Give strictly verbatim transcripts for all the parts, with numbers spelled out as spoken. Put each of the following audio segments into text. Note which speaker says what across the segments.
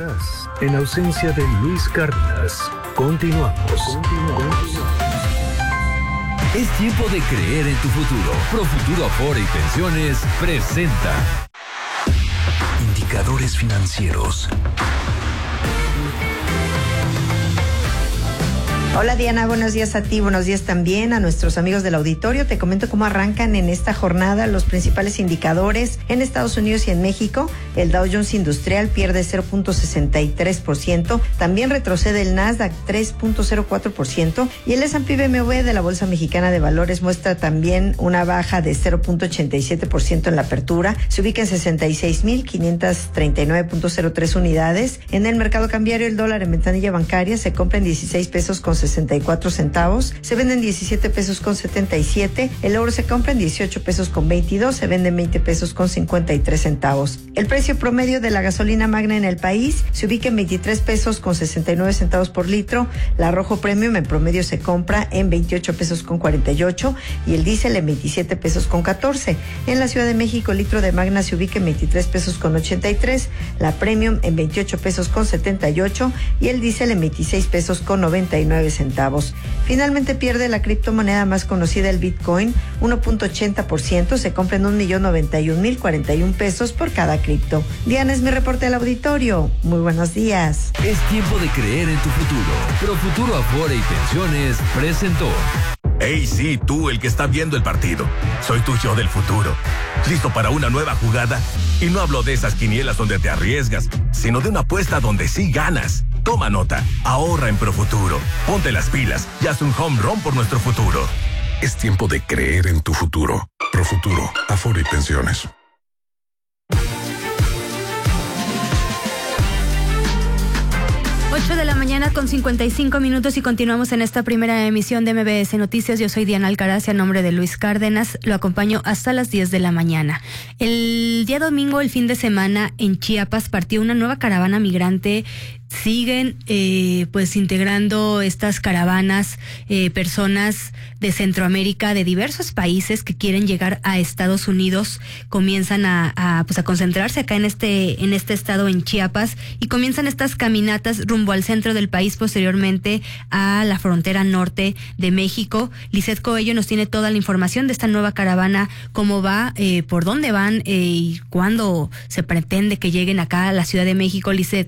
Speaker 1: Alcaraz, en ausencia de Luis Cárdenas. Continuamos. Continuamos.
Speaker 2: Es tiempo de creer en tu futuro. Profuturo Afore y Pensiones presenta Indicadores Financieros.
Speaker 3: Hola Diana, buenos días a ti, buenos días también a nuestros amigos del auditorio. Te comento cómo arrancan en esta jornada los principales indicadores en Estados Unidos y en México. El Dow Jones Industrial pierde cero punto sesenta y tres por ciento, también retrocede el Nasdaq tres punto cero cuatro por ciento y el S and P B M W de la Bolsa Mexicana de Valores muestra también una baja de cero punto ochenta y siete por ciento en la apertura. Se ubica en sesenta y seis mil quinientos treinta y nueve punto cero tres unidades. En el mercado cambiario, el dólar en ventanilla bancaria se compra en dieciséis pesos con sesenta y cuatro centavos, se venden diecisiete pesos con setenta y siete, el oro se compra en dieciocho pesos con veintidós, se vende veinte pesos con cincuenta y tres centavos. El precio promedio de la gasolina magna en el país se ubica en veintitrés pesos con sesenta y nueve centavos por litro, la Rojo Premium en promedio se compra en veintiocho pesos con cuarenta y ocho y el diésel en veintisiete pesos con catorce. En la Ciudad de México, el litro de magna se ubica en veintitrés pesos con ochenta y tres, la Premium en veintiocho pesos con setenta y ocho y el diésel en veintiséis pesos con noventa y nueve centavos. Finalmente pierde la criptomoneda más conocida, el Bitcoin, uno punto ochenta por ciento, se compra en un millón noventa y un mil cuarenta y un pesos por cada cripto. Diana, es mi reporte del auditorio. Muy buenos días.
Speaker 2: Es tiempo de creer en tu futuro. Profuturo Afore y Pensiones presentó.
Speaker 4: Hey, sí, tú, el que está viendo el partido. Soy tu yo del futuro. ¿Listo para una nueva jugada? Y no hablo de esas quinielas donde te arriesgas, sino de una apuesta donde sí ganas. Toma nota, ahorra en Profuturo. Ponte las pilas y haz un home run por nuestro futuro.
Speaker 1: Es tiempo de creer en tu futuro. Profuturo, Afore y Pensiones.
Speaker 5: ocho de la mañana con cincuenta y cinco minutos y continuamos en esta primera emisión de M B S Noticias. Yo soy Diana Alcaraz y a nombre de Luis Cárdenas lo acompaño hasta las diez de la mañana. El día domingo, el fin de semana, en Chiapas partió una nueva caravana migrante. Siguen eh, pues integrando estas caravanas eh, personas de Centroamérica, de diversos países que quieren llegar a Estados Unidos. Comienzan a, a pues a concentrarse acá en este en este estado, en Chiapas, y comienzan estas caminatas rumbo al centro del país, posteriormente a la frontera norte de México. Lisette Coello nos tiene toda la información de esta nueva caravana, cómo va, eh, por dónde van eh, y cuándo se pretende que lleguen acá a la Ciudad de México. Lisette,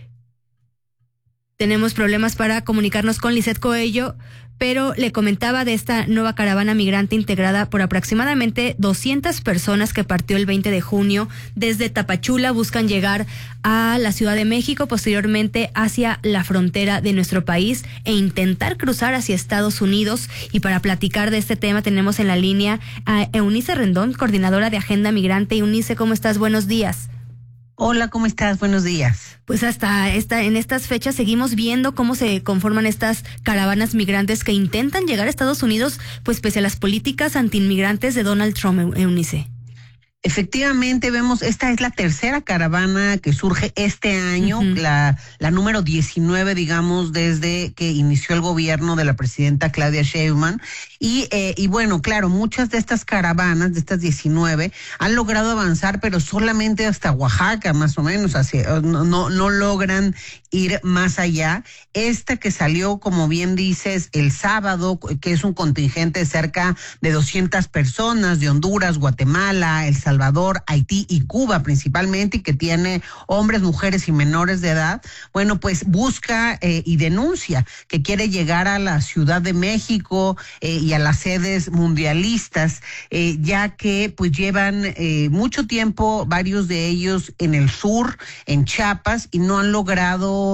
Speaker 5: tenemos problemas para comunicarnos con Lisette Coello, pero le comentaba de esta nueva caravana migrante integrada por aproximadamente doscientas personas que partió el veinte de junio desde Tapachula. Buscan llegar a la Ciudad de México, posteriormente hacia la frontera de nuestro país e intentar cruzar hacia Estados Unidos. Y para platicar de este tema tenemos en la línea a Eunice Rendón, coordinadora de Agenda Migrante. Eunice, ¿cómo estás? Buenos días.
Speaker 6: Hola, ¿cómo estás? Buenos días.
Speaker 5: Pues hasta esta, en estas fechas seguimos viendo cómo se conforman estas caravanas migrantes que intentan llegar a Estados Unidos, pues pese a las políticas antiinmigrantes de Donald Trump, Eunice.
Speaker 6: Efectivamente, vemos, esta es la tercera caravana que surge este año, uh-huh. la, la número diecinueve, digamos, desde que inició el gobierno de la presidenta Claudia Sheinbaum. Y, eh, y bueno, claro, muchas de estas caravanas, de estas diecinueve, han logrado avanzar, pero solamente hasta Oaxaca, más o menos, hacia, no, no, no logran ir más allá. Esta que salió, como bien dices, el sábado, que es un contingente de cerca de doscientas personas de Honduras, Guatemala, El Salvador, Haití y Cuba principalmente, y que tiene hombres, mujeres y menores de edad, bueno, pues busca eh, y denuncia que quiere llegar a la Ciudad de México eh, y a las sedes mundialistas, eh, ya que pues llevan eh, mucho tiempo, varios de ellos en el sur, en Chiapas, y no han logrado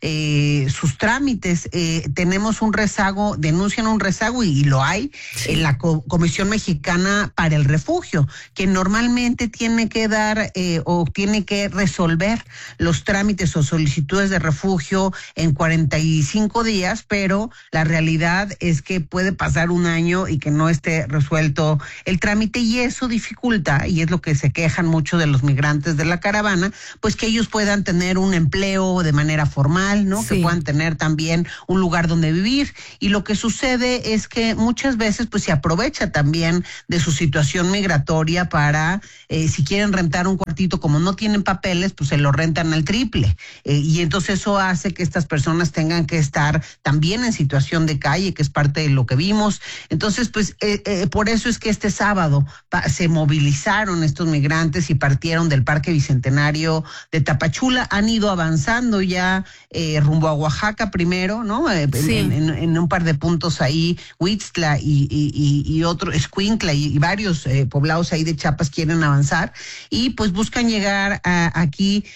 Speaker 6: eh, sus trámites. Eh, tenemos un rezago, denuncian un rezago, y, y lo hay, sí, en la Co- Comisión Mexicana para el Refugio, que normalmente tiene que dar eh, o tiene que resolver los trámites o solicitudes de refugio en cuarenta y cinco días, pero la realidad es que puede pasar un año y que no esté resuelto el trámite, y eso dificulta, y es lo que se quejan mucho de los migrantes de la caravana, pues que ellos puedan tener un empleo de manera formal, ¿no? Sí. Que puedan tener también un lugar donde vivir, y lo que sucede es que muchas veces pues se aprovecha también de su situación migratoria para eh, si quieren rentar un cuartito, como no tienen papeles, pues se lo rentan al triple. Eh, y entonces eso hace que estas personas tengan que estar también en situación de calle, que es parte de lo que vimos. Entonces, pues eh, eh, por eso es que este sábado pa- se movilizaron estos migrantes y partieron del Parque Bicentenario de Tapachula. Han ido avanzando ya eh, rumbo a Oaxaca primero, ¿no? Eh,
Speaker 5: Sí.
Speaker 6: en, en, en un par de puntos ahí, Huixtla y, y, y, y otro, Escuintla y, y varios eh, poblados ahí de Chiapas quieren avanzar y pues buscan llegar a, aquí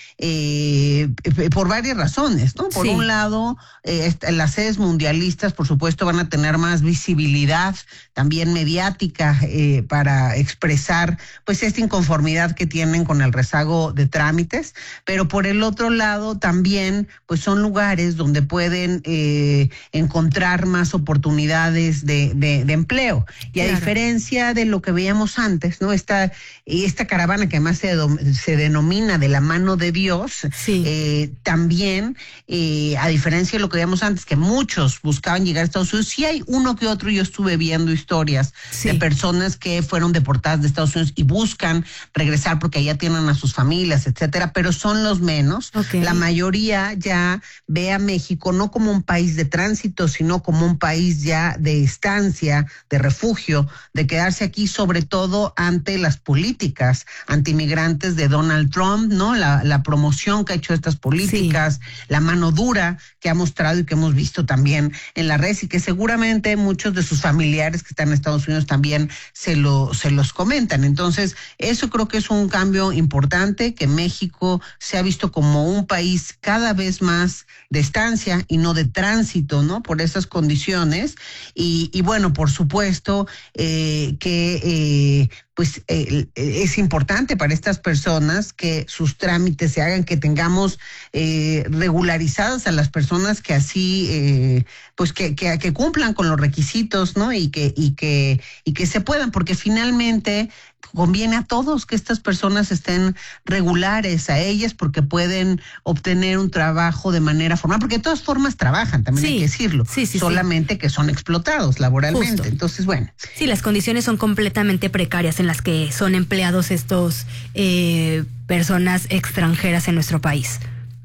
Speaker 6: eh, por varias razones, ¿no? Por
Speaker 5: Sí.
Speaker 6: un lado, eh, las sedes mundialistas, por supuesto, van a tener más visibilidad, también mediática, eh, para expresar pues esta inconformidad que tienen con el rezago de trámites, pero por el otro lado también pues son lugares donde pueden eh, encontrar más oportunidades de, de, de empleo. Y a
Speaker 5: Claro.
Speaker 6: diferencia de lo que veíamos antes, ¿no? Esta, esta caravana que además se, se denomina de la mano de Dios,
Speaker 5: Sí.
Speaker 6: eh, también, eh, a diferencia de lo que veíamos antes, que muchos buscaban llegar a Estados Unidos, sí hay uno que otro, yo estuve viendo historias
Speaker 5: Sí.
Speaker 6: de personas que fueron deportadas de Estados Unidos y buscan regresar porque allá tienen a sus familias, etcétera, pero son los menos.
Speaker 5: Okay.
Speaker 6: La mayoría ya ve a México no como un país de tránsito, sino como un país ya de estancia, de refugio, de quedarse aquí, sobre todo ante las políticas antimigrantes de Donald Trump, ¿no? La, la promoción que ha hecho estas políticas, sí. La mano dura que ha mostrado y que hemos visto también en las redes y que seguramente muchos de sus familiares que están en Estados Unidos también se lo, se los comentan. Entonces, eso creo que es un cambio importante, que México se ha visto como un país cada vez más de estancia y no de tránsito, ¿no? Por esas condiciones. Y, y bueno, por supuesto eh, que eh, pues eh, es importante para estas personas que sus trámites se hagan, que tengamos eh, regularizadas a las personas que así, eh, pues que, que, que cumplan con los requisitos, ¿no? Y que, y que, y que se puedan, porque finalmente conviene a todos que estas personas estén regulares, a ellas, porque pueden obtener un trabajo de manera formal, porque de todas formas trabajan, también
Speaker 5: sí,
Speaker 6: hay que decirlo,
Speaker 5: sí, sí,
Speaker 6: solamente
Speaker 5: sí.
Speaker 6: que son explotados laboralmente.
Speaker 5: Justo.
Speaker 6: Entonces, bueno.
Speaker 5: Sí, las condiciones son completamente precarias en las que son empleados estos eh, personas extranjeras en nuestro país.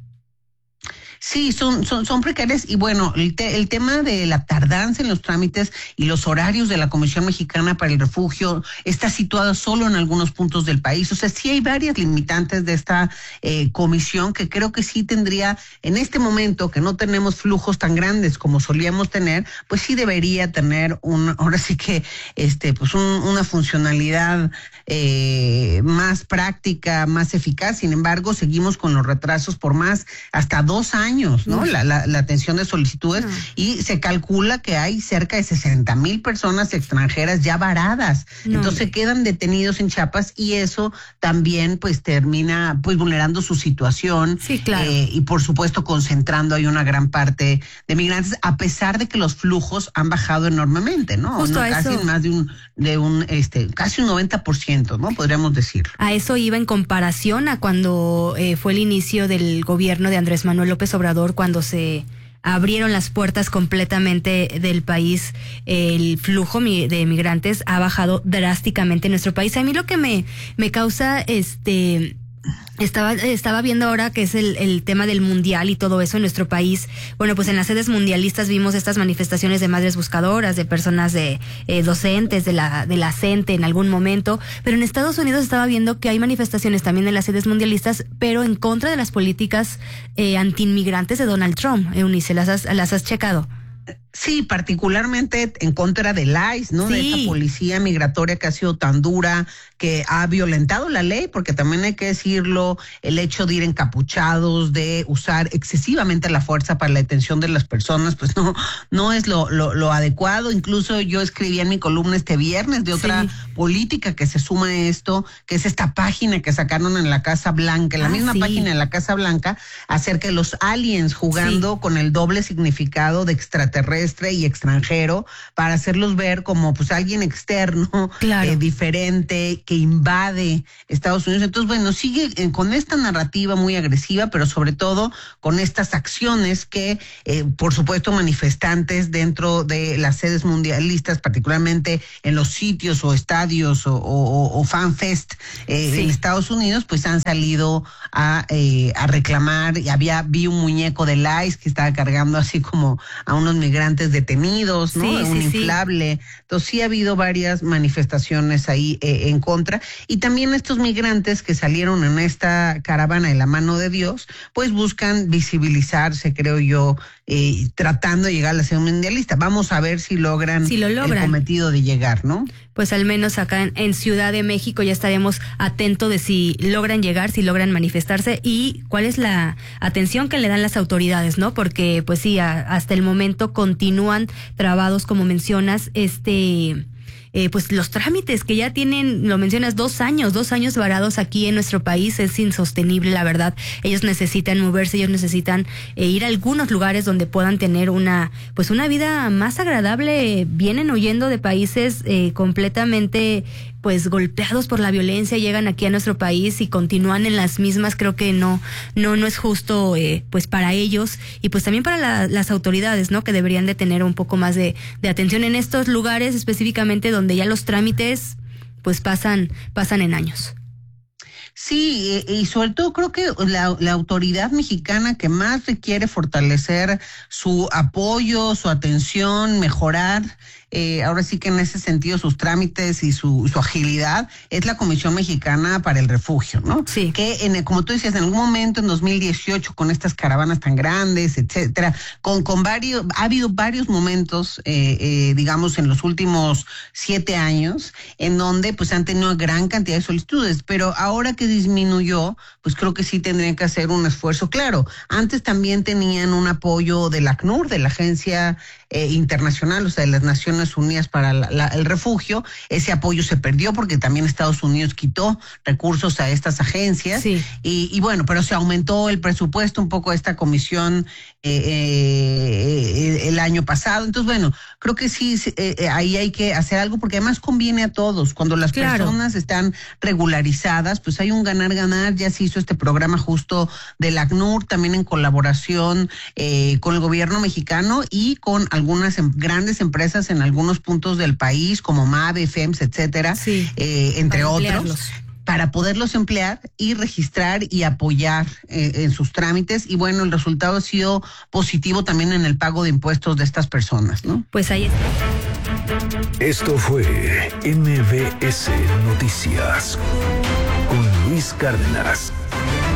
Speaker 6: Sí, son, son, son precarias y bueno, el, te, el tema de la tardanza en los trámites y los horarios de la Comisión Mexicana para el Refugio está situado solo en algunos puntos del país. O sea, sí hay varias limitantes de esta eh, comisión que creo que sí tendría, en este momento que no tenemos flujos tan grandes como solíamos tener, pues sí debería tener un, ahora sí que, este, pues un, una funcionalidad eh, más práctica, más eficaz. Sin embargo, seguimos con los retrasos por más hasta dos años. ¿no? La, la, la atención de solicitudes no. Y se calcula que hay cerca de sesenta mil personas extranjeras ya varadas, no. Entonces quedan detenidos en Chiapas y eso también pues termina pues vulnerando su situación,
Speaker 5: sí, claro.
Speaker 6: eh, y por supuesto concentrando ahí una gran parte de migrantes, a pesar de que los flujos han bajado enormemente, ¿no?
Speaker 5: Justo
Speaker 6: no
Speaker 5: a
Speaker 6: casi
Speaker 5: eso.
Speaker 6: más de un, de un este, casi un noventa por ciento, ¿no? Podríamos decir.
Speaker 5: A eso iba en comparación a cuando eh, fue el inicio del gobierno de Andrés Manuel López Obrador, cuando se abrieron las puertas completamente del país, el flujo de migrantes ha bajado drásticamente en nuestro país. A mí lo que me, me causa este... Estaba, estaba viendo ahora que es el, el tema del mundial y todo eso en nuestro país. Bueno, pues en las sedes mundialistas vimos estas manifestaciones de madres buscadoras, de personas de eh, docentes, de la, de la CENTE en algún momento. Pero en Estados Unidos estaba viendo que hay manifestaciones también en las sedes mundialistas, pero en contra de las políticas eh, antiinmigrantes de Donald Trump. Eunice, ¿las has, las has checado?
Speaker 6: Sí, particularmente en contra del I C E, ¿no?
Speaker 5: Sí.
Speaker 6: De esa policía migratoria que ha sido tan dura, que ha violentado la ley, porque también hay que decirlo, el hecho de ir encapuchados, de usar excesivamente la fuerza para la detención de las personas, pues no, no es lo, lo, lo adecuado. Incluso yo escribí en mi columna este viernes de otra
Speaker 5: sí.
Speaker 6: política que se suma a esto, que es esta página que sacaron en la Casa Blanca, en la
Speaker 5: ah,
Speaker 6: misma
Speaker 5: sí.
Speaker 6: página en la Casa Blanca, acerca de los aliens jugando
Speaker 5: sí.
Speaker 6: con el doble significado de extraterrestres terrestre y extranjero para hacerlos ver como pues alguien externo,
Speaker 5: claro.
Speaker 6: eh, diferente, que invade Estados Unidos. Entonces, bueno, sigue eh, con esta narrativa muy agresiva, pero sobre todo con estas acciones que, eh, por supuesto, manifestantes dentro de las sedes mundialistas, particularmente en los sitios o estadios o, o, o fanfest eh, sí. en Estados Unidos, pues han salido a, eh, a reclamar. Y había, vi un muñeco de ICE que estaba cargando así como a unos migrantes detenidos, ¿no?
Speaker 5: Sí,
Speaker 6: un
Speaker 5: sí,
Speaker 6: inflable. Sí. Entonces sí ha habido varias manifestaciones ahí eh, en contra. Y también estos migrantes que salieron en esta caravana de la mano de Dios, pues buscan visibilizarse, creo yo, eh, tratando de llegar a la sede mundialista. Vamos a ver si logran,
Speaker 5: si lo logran
Speaker 6: el cometido de llegar, ¿no?
Speaker 5: Pues al menos acá en, en Ciudad de México ya estaremos atentos de si logran llegar, si logran manifestarse y cuál es la atención que le dan las autoridades, ¿no? Porque pues sí, a, hasta el momento continúan trabados, como mencionas, este... Eh, pues los trámites que ya tienen, lo mencionas, dos años, dos años varados aquí en nuestro país, es insostenible, la verdad. Ellos necesitan moverse, ellos necesitan eh, ir a algunos lugares donde puedan tener una, pues una vida más agradable. Vienen huyendo de países eh, completamente, pues golpeados por la violencia, llegan aquí a nuestro país y continúan en las mismas. Creo que no, no, no es justo, eh, pues para ellos y pues también para la, las autoridades, ¿no? Que deberían de tener un poco más de, de atención en estos lugares, específicamente donde donde ya los trámites pues pasan pasan en años.
Speaker 6: Sí, y sobre todo creo que la, la autoridad mexicana que más requiere fortalecer su apoyo, su atención, mejorar eh, ahora sí que en ese sentido sus trámites y su, su agilidad es la Comisión Mexicana para el Refugio, ¿no?
Speaker 5: Sí.
Speaker 6: Que en, como tú decías, en algún momento en dos mil dieciocho con estas caravanas tan grandes, etcétera, con con varios, ha habido varios momentos, eh, eh, digamos en los últimos siete años, en donde pues han tenido gran cantidad de solicitudes, pero ahora que disminuyó, pues creo que sí tendrían que hacer un esfuerzo. Claro, antes también tenían un apoyo del ACNUR, de la Agencia eh, Internacional, o sea, de las Naciones Unidas para la, la, el Refugio. Ese apoyo se perdió porque también Estados Unidos quitó recursos a estas agencias.
Speaker 5: Sí.
Speaker 6: Y, y bueno, pero se aumentó el presupuesto un poco a esta comisión eh, eh, el año pasado. Entonces, bueno, creo que sí, eh, ahí hay que hacer algo porque además conviene a todos. Cuando las
Speaker 5: claro.
Speaker 6: personas están regularizadas, pues hay un ganar-ganar. Ya se hizo este programa justo del ACNUR, también en colaboración eh, con el gobierno mexicano y con algunas em- grandes empresas en algunos puntos del país, como MAVE, F E M S, etcétera,
Speaker 5: sí,
Speaker 6: eh, entre otros, para poderlos emplear y registrar y apoyar eh, en sus trámites. Y bueno, el resultado ha sido positivo también en el pago de impuestos de estas personas, ¿no?
Speaker 5: Pues ahí está.
Speaker 1: Esto fue M B S Noticias con Luis Cárdenas.